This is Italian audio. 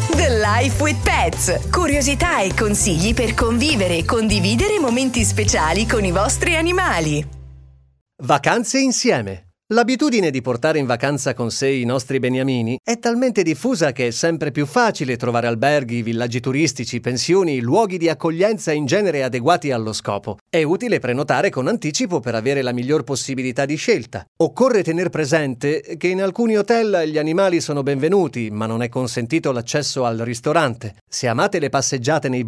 The Life with Pets. Curiosità e consigli per convivere e condividere momenti speciali con i vostri animali. Vacanze insieme. L'abitudine di portare in vacanza con sé i nostri beniamini è talmente diffusa che è sempre più facile trovare alberghi, villaggi turistici, pensioni, luoghi di accoglienza in genere adeguati allo scopo. È utile prenotare con anticipo per avere la miglior possibilità di scelta. Occorre tener presente che in alcuni hotel gli animali sono benvenuti, ma non è consentito l'accesso al ristorante. Se amate le passeggiate nei